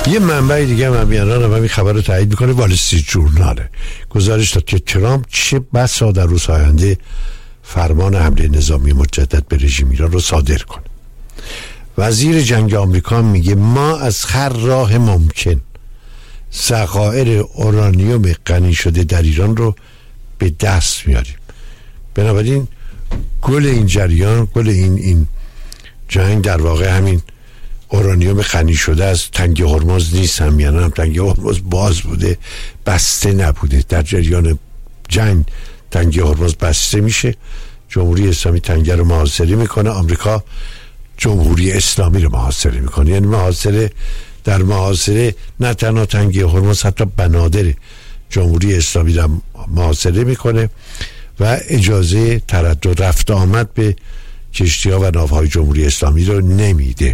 یه منبع دیگه من میارم و این خبر رو تایید میکنه، وال استریت جورناله گزارش داد که ترامپ چه بسا در روز آینده فرمان حمله نظامی مجدد به رژیم ایران رو صادر کنه. وزیر جنگ آمریکا میگه ما از هر راه ممکن ذخایر اورانیوم غنی شده در ایران رو به دست میاریم. بنابراین گل این جریان، گل این جنگ در واقع همین اورانیوم غنی شده از تنگه هرمز نیست، هم یعنی هم تنگه هرمز باز بوده، بسته نبوده. در جریان جنگ تنگه هرمز بسته میشه، جمهوری اسلامی تنگه رو محاصره میکنه، آمریکا جمهوری اسلامی رو محاصره میکنه. یعنی محاصره در محاصره نه تنها تنگه هرمز، حتی بنادر جمهوری اسلامی رو محاصره میکنه و اجازه تردد رفت آمد به کشتی ها و ناوهای جمهوری اسلامی رو نمیده.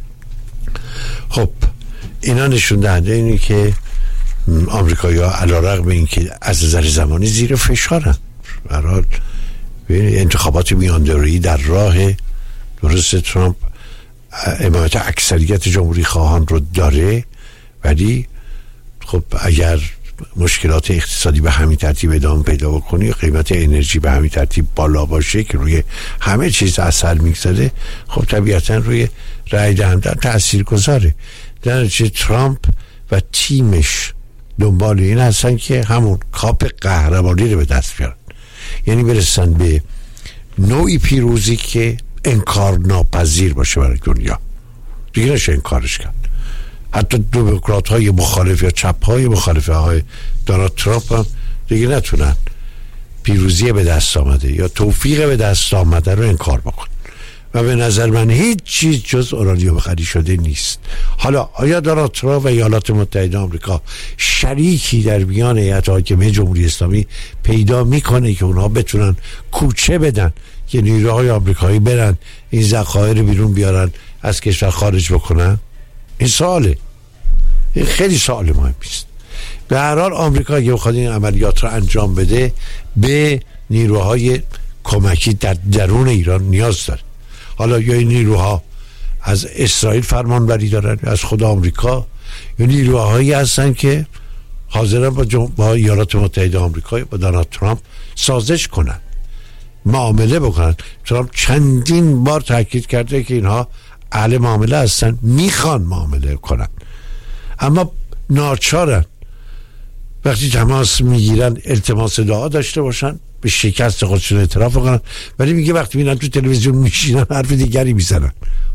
خب اینا نشون دهنده اینه که آمریکایی‌ها علیرغم اینکه از نظر زمانی زیر فشارن، برای انتخابات میاندارایی در راه، درست ترامپ حمایت اکثریت جمهوری خواهان رو داره، ولی خب اگر مشکلات اقتصادی به همین ترتیب ادامه پیدا بکنی، قیمت انرژی به همین ترتیب بالا باشه که روی همه چیز اثر میگذاره، خب طبیعتا روی رای دهندگان تأثیر گذاره. در نتیجه ترامپ و تیمش دنبال این هستن که همون کاپ قهرمانی رو به دست بیارن، یعنی برسن به نوعی پیروزی که انکار ناپذیر باشه برای دنیا، دیگه نشه انکارش کرد. حتی دموکرات های مخالف یا چپ های مخالف های دونالد ترامپ هم دیگه نتونن پیروزی به دست آمده یا توفیق به دست آمده رو انکار بکن. و به نظر من هیچ چیز جز اورانیوم غنی شده نیست. حالا آیا دونالد ترامپ و ایالات متحده آمریکا شریکی در میان هیئت حاکمه جمهوری اسلامی پیدا میکنه که اونها بتونن کوچه بدن که نیروهای آمریکایی برن این ذخایر بیرون بیارن، از کشور خارج بکنن؟ این سواله، این خیلی سوال مهمی است. به هر حال آمریکا اگه بخواد این عملیات رو انجام بده به نیروهای کمکی در درون ایران نیاز داره. حالا یا این نیروها از اسرائیل فرمانبری دارن، از خود آمریکا، یا نیروهایی هستن که حاضرن با ایالات متحده آمریکا، با دونالد ترامپ سازش کنن، معامله بکنن. ترامپ چندین بار تاکید کرده که اینها اهل معامله هستن، میخوان معامله کنن، اما ناچارن وقتی تماس میگیرن التماس دعا داشته باشن، به شکست خودشون اعتراف کنن، ولی میگه وقتی میرن تو تلویزیون میشینن حرف دیگری میزنن.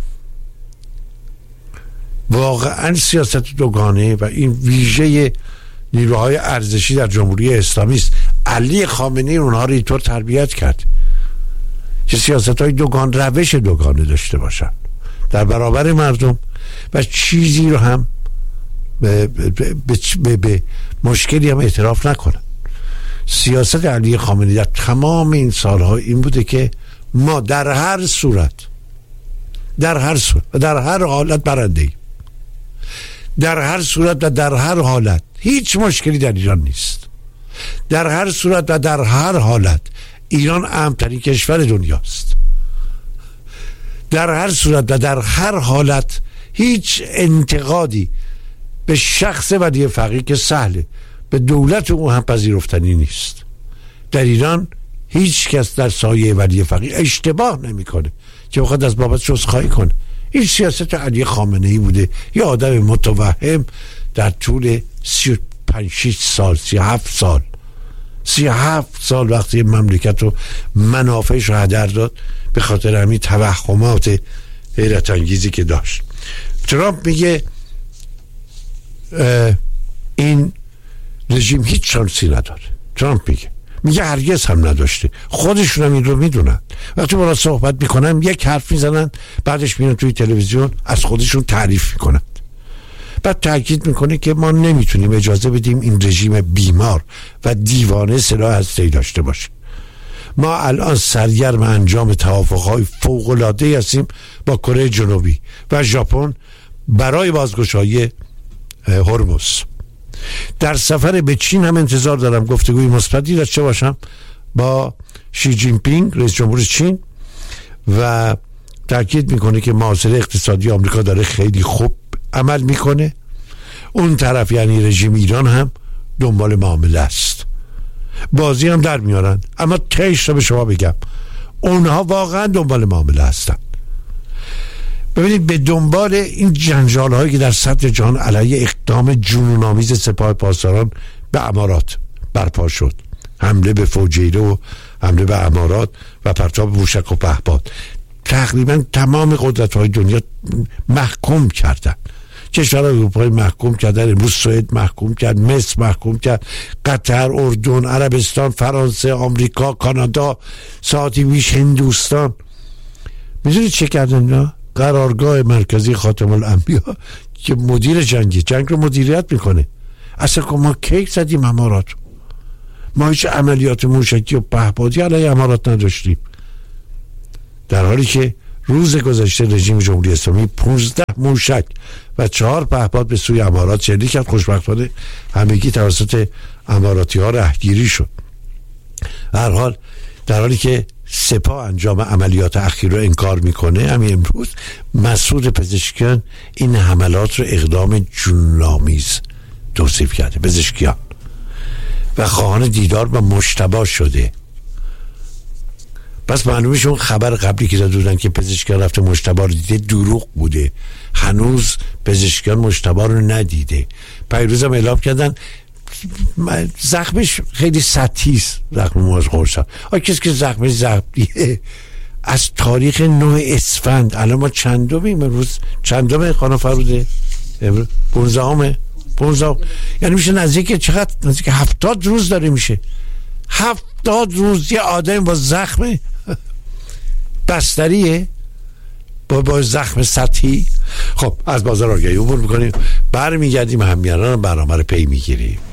واقعا سیاست دوگانه و این ویژه نیروهای ارزشی در جمهوری اسلامی است. علی خامنه‌ای اونها رو اینطور تربیت کرد که سیاست‌های دوگان، روش دوگانه داشته باشن در برابر مردم و چیزی رو هم به مشکلی هم اعتراف نکنن. سیاست علی خامنه‌ای در تمام این سالها این بوده که ما در هر صورت و در هر حالت برنده ایم، در هر صورت و در هر حالت هیچ مشکلی در ایران نیست، در هر صورت و در هر حالت ایران امن‌ترین کشور دنیاست، در هر صورت و در هر حالت هیچ انتقادی به شخص ولی فقیه که سهله، به دولت او هم پذیرفتنی نیست. در ایران هیچ کس در سایه ولی فقیه اشتباه نمیکنه که بخواد از بابت عذرخواهی کنه. این سیاست علی خامنه‌ای بوده، یه آدم متوهم در طول 37 سال وقتی مملکت رو منافعش رو هدر داد به خاطر همین توهمات حیرت انگیزی که داشت. ترامپ میگه این رژیم هیچ شانسی نداره. ترامپ میگه هرگز هم نداشته. خودشون هم این رو میدونن. وقتی با صحبت میکنن یک حرف میزنن، بعدش میرن توی تلویزیون از خودشون تعریف میکنن. بعد تاکید میکنه که ما نمیتونیم اجازه بدیم این رژیم بیمار و دیوانه سلاح هسته‌ای داشته باشه. ما الان سرگرم انجام توافق‌های فوق‌العاده هستیم با کره جنوبی و ژاپن برای بازگشایی هرمز. در سفر به چین هم انتظار دارم گفتگوی مثبتی داشته باشم با شی جین پینگ رئیس جمهور چین و تاکید میکنه که محاصره اقتصادی آمریکا داره خیلی خوب عمل میکنه اون طرف یعنی رژیم ایران هم دنبال معامله است، بازی هم در میارن. اما تیش رو به شما بگم اونها واقعا دنبال معامله هستن. ببینید به دنبال این جنجال هایی که در سطح جهان علیه اقدام جنون‌آمیز سپاه پاسداران به امارات برپا شد، حمله به فوجیره و حمله به امارات و پرتاب موشک و پهپاد، تقریبا تمام قدرت‌های دنیا محکوم کردن. کشورهای اروپایی محکوم کردن، امروز سوئد محکوم کرد، مصر محکوم کرد، قطر، اردن، عربستان، فرانسه، آمریکا، کانادا، ساعتی پیش هندوستان. میدونید چه کردن اینا؟ قرارگاه مرکزی خاتم الانبیا که مدیر جنگ رو مدیریت میکنه اصلا که ما کیک زدیم امارات، ما هیچ عملیات موشکی و پهپادی علیه امارات نداشتیم، در حالی که روز گذشته رژیم جمهوری اسلامی 15 موشک و 4 پهپاد به سوی امارات شلیک کرد. خوشبختانه همگی توسط اماراتی ها رهگیری شد. هر حال در حالی که سپاه انجام عملیات اخیر رو انکار میکنه، همین امروز مسعود پزشکیان این حملات رو اقدام جنون‌آمیز توصیف کرده. پزشکیان و خواهان دیدار با مجتبی شده. پس معلومه اون خبر قبلی که داده بودن که پزشکیان رفته مجتبی رو دیده دروغ بوده. هنوز پزشکیان مجتبی رو ندیده. پیروز هم اعلام کردن زخمش خیلی سطحی است، زخم موز خورشاد. کسی که زخمش زخمیه از تاریخ 9 اسفند، الان ما چندمیم امروز؟ چندم خانم فروده؟ 15 یعنی میشه نزدیک 70 روز داره میشه. 70 روز یه آدم با زخم بستریه، با زخم سطحی. خب از بازار آگهی عبور میکنیم، برمیگردیم، همیهنان برنامه رو پی میگیریم.